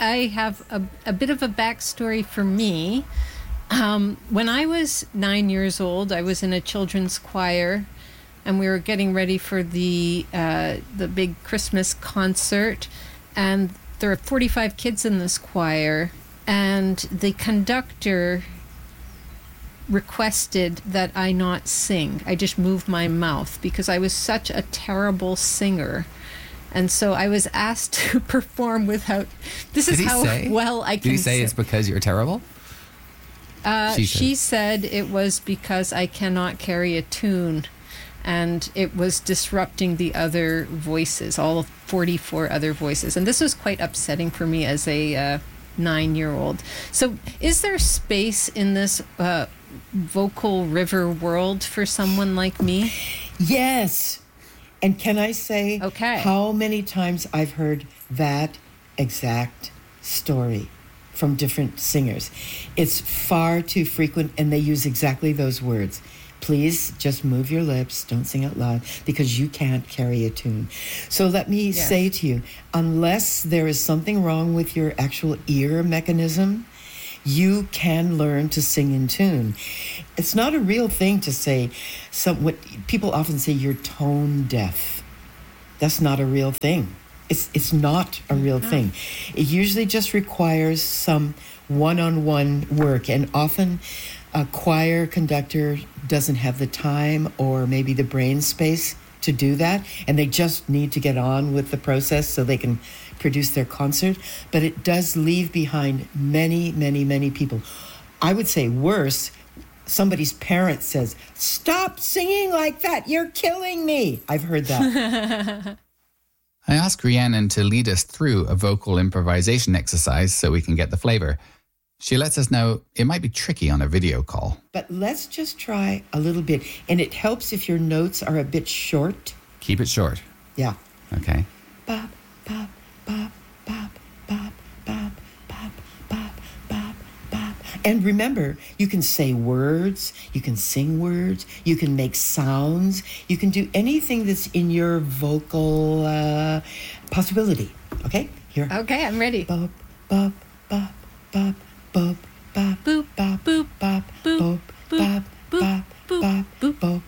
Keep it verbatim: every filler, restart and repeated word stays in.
I have a, a bit of a backstory for me. Um, when I was nine years old, I was in a children's choir, and we were getting ready for the uh, the big Christmas concert. And there are forty-five kids in this choir, and the conductor requested that I not sing. I just moved my mouth because I was such a terrible singer. And so I was asked to perform without... This Did is he how say? well I can Did he say sing. it's because you're terrible? Uh, she she said. said it was because I cannot carry a tune, and it was disrupting the other voices, all forty-four other voices. And this was quite upsetting for me as a uh, nine-year-old. So is there space in this uh, vocal river world for someone like me? Yes. And can I say Okay. how many times I've heard that exact story from different singers? It's far too frequent, and they use exactly those words. Please just move your lips, don't sing out loud, because you can't carry a tune. So let me Yes. say to you, unless there is something wrong with your actual ear mechanism, you can learn to sing in tune. It's not a real thing to say, some, what people often say, you're tone deaf. That's not a real thing. It's it's not a real thing. It usually just requires some one-on-one work, and often a choir conductor doesn't have the time or maybe the brain space to do that, and they just need to get on with the process so they can produce their concert. But it does leave behind many, many, many people. I would say worse, somebody's parent says, "Stop singing like that, you're killing me." I've heard that. I asked Rhiannon to lead us through a vocal improvisation exercise so we can get the flavor. She lets us know it might be tricky on a video call. But let's just try a little bit. And it helps if your notes are a bit short. Keep it short. Yeah. Okay. Bop, bop, bop, bop, bop, bop, bop, bop, bop, bop. And remember, you can say words, you can sing words, you can make sounds, you can do anything that's in your vocal uh, possibility. Okay? Here. Okay, I'm ready. Bop, bop, bop, bop, bop, bop, Boop, bop, boop, bop, boop, bop, boop, bop, boop, bop, boop, bop, boop, bop,